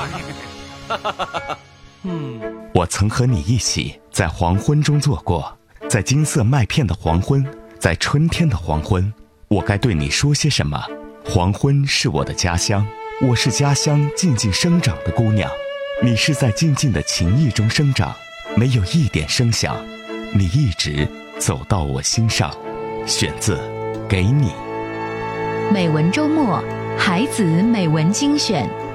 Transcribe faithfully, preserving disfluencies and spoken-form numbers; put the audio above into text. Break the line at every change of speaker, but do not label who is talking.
嗯，
我曾和你一起在黄昏中坐过，在金色麦片的黄昏，在春天的黄昏，我该对你说些什么？黄昏是我的家乡，我是家乡静静生长的姑娘，你是在静静的情意中生长，没有一点声响，你一直走到我心上。选自给你。
美文周末，孩子美文精选。